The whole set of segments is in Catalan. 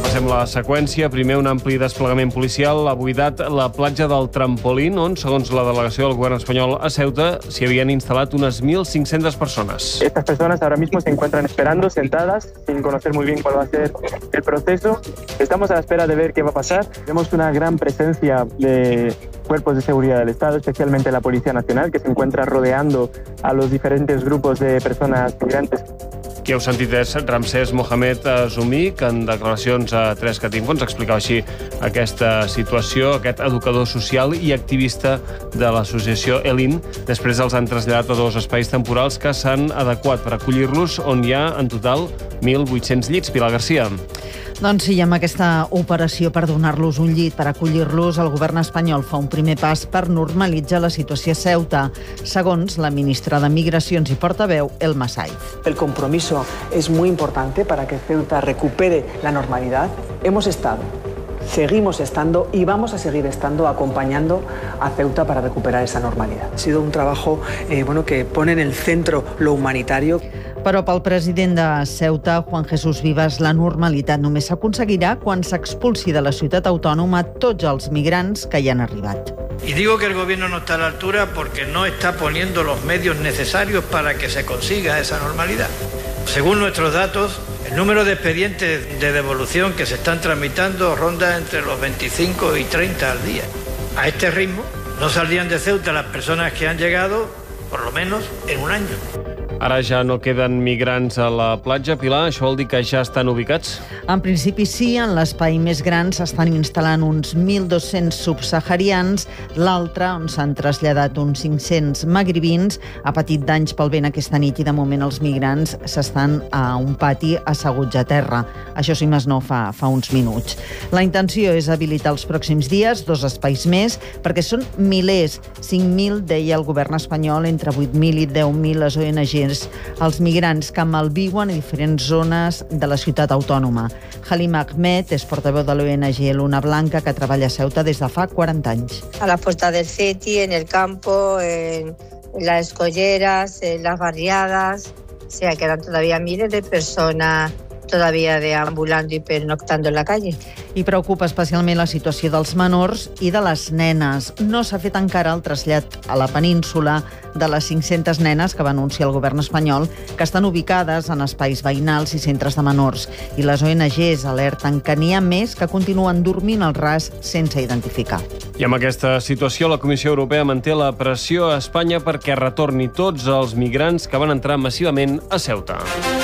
Repassem la seqüència. Primer, un ampli desplegament policial ha buidat la platja del Trampolín, on, segons la delegació del govern espanyol a Ceuta, s'hi havien instal·lat unes 1.500 persones. Estas personas ahora mismo se encuentran esperando, sentadas, sin conocer muy bien cuál va a ser el proceso. Estamos a la espera de ver qué va a pasar. Tenemos una gran presencia de cuerpos de seguridad del Estado, especialmente la Policía Nacional, que se encuentra rodeando a los diferentes grupos de personas migrantes. Qui heu sentit és Ramsès Mohamed Zoumi, que en declaracions a 3Catinfo ens explicava així aquesta situació, aquest educador social i activista de l'associació ELIN. Després els han traslladat a 2 espais temporals que s'han adequat per acollir-los, on hi ha en total 1.800 llits. Pilar Garcia. Doncs sí, amb aquesta operació per donar-los un llit, per acollir-los, el govern espanyol fa un primer pas per normalitzar la situació a Ceuta, segons la ministra de Migracions i portaveu, Elma Saiz. El compromiso es muy importante para que Ceuta recupere la normalidad. Hemos estado, seguimos estando y vamos a seguir estando acompañando a Ceuta para recuperar esa normalidad. Ha sido un trabajo que pone en el centro lo humanitario. Però pel president de Ceuta, Juan Jesús Vivas, la normalitat només s'aconseguirà quan s'expulsi de la ciutat autònoma tots els migrants que hi han arribat. Y digo que el gobierno no está a la altura porque no está poniendo los medios necesarios para que se consiga esa normalidad. Según nuestros datos, el número de expedientes de devolución que se están tramitando ronda entre los 25 y 30 al día. A este ritmo, no saldrían de Ceuta las personas que han llegado, por lo menos, en un año. Ara ja no queden migrants a la platja. Pilar, això vol dir que ja estan ubicats? En principi sí, en l'espai més gran s'estan instal·lant uns 1.200 subsaharians, l'altre, on s'han traslladat uns 500 magribins, ha patit danys pel vent aquesta nit i de moment els migrants s'estan a un pati asseguts a terra. Això sí, més no fa uns minuts. La intenció és habilitar els pròxims dies 2 espais més, perquè són milers, 5.000, deia el govern espanyol, entre 8.000 i 10.000 les ONGs, els migrants que malviuen a diferents zones de la ciutat autònoma. Halim Ahmed és portaveu de l'ONG Luna Blanca, que treballa a Ceuta des de fa 40 anys. A la Puerta del Ceti, en el campo, en las escolleras, en las barriadas, o sea, quedan todavía miles de personas todavía deambulando y pernoctando en la calle. I preocupa especialment la situació dels menors i de les nenes. No s'ha fet encara el trasllat a la península de les 500 nenes que va anunciar el govern espanyol, que estan ubicades en espais veïnals i centres de menors. I les ONGs alerten que n'hi ha més que continuen dormint al ras sense identificar. I amb aquesta situació, la Comissió Europea manté la pressió a Espanya perquè retorni tots els migrants que van entrar massivament a Ceuta.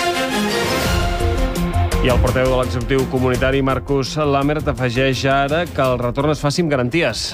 I el portaveu de l'executiu comunitari, Markus Lammert, afegeix ara que el retorn es faci amb garanties.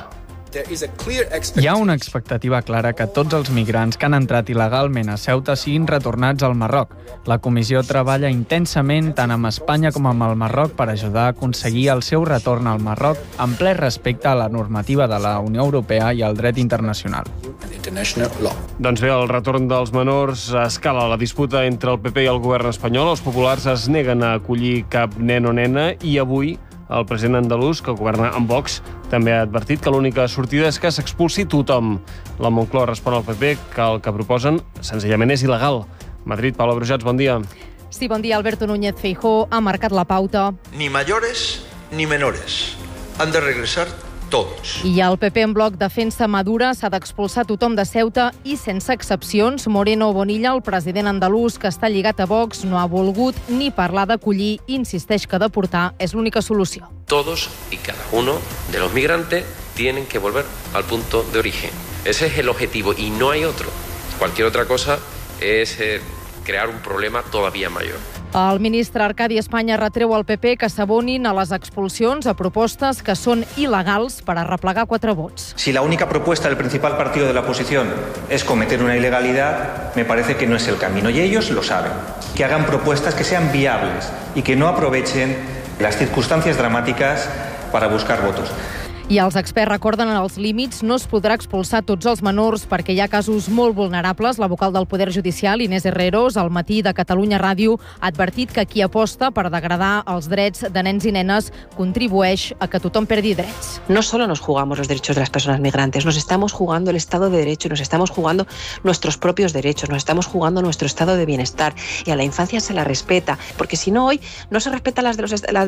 Hi ha una expectativa clara que tots els migrants que han entrat il·legalment a Ceuta siguin retornats al Marroc. La comissió treballa intensament tant amb Espanya com amb el Marroc per ajudar a aconseguir el seu retorn al Marroc en ple respecte a la normativa de la Unió Europea i al dret internacional. Doncs bé, el retorn dels menors escala la disputa entre el PP i el govern espanyol. Els populars es neguen a acollir cap nen o nena i avui el president andalús, que governa amb Vox, també ha advertit que l'única sortida és que s'expulsi tothom. La Moncloa respon al PP que el que proposen senzillament és il·legal. Madrid, Paula Brujats, bon dia. Sí, bon dia. Alberto Núñez Feijóo ha marcat la pauta. Ni mayores ni menores. Han de regresar todos. I el PP en bloc defensa Madura, s'ha d'expulsar tothom de Ceuta i sense excepcions. Moreno Bonilla, el president andalús que està lligat a Vox, no ha volgut ni parlar d'acollir i insisteix que deportar és l'única solució. Todos y cada uno de los migrantes tienen que volver al punto de origen. Ese es el objetivo y no hay otro. Cualquier otra cosa es crear un problema todavía mayor. El ministre Arcadi Espanya retreu al PP que s'abonin a les expulsions a propostes que són il·legals per arreplegar 4 vots. Si la única propuesta del principal partido de la oposición es cometer una ilegalidad, me parece que no es el camino. Y ellos lo saben. Que hagan propuestas que sean viables y que no aprovechen las circunstancias dramáticas para buscar votos. I els experts recorden els límits. No es podrà expulsar tots els menors perquè hi ha casos molt vulnerables. La vocal del Poder Judicial, Inés Herreros, al matí de Catalunya Ràdio, ha advertit que qui aposta per degradar els drets de nens i nenes contribueix a que tothom perdi drets. No solo nos jugamos los derechos de las personas migrantes, nos estamos jugando el Estado de Derecho, nos estamos jugando nuestros propios derechos, nos estamos jugando nuestro estado de bienestar. Y a la infancia se la respeta, porque si no hoy no se respetan las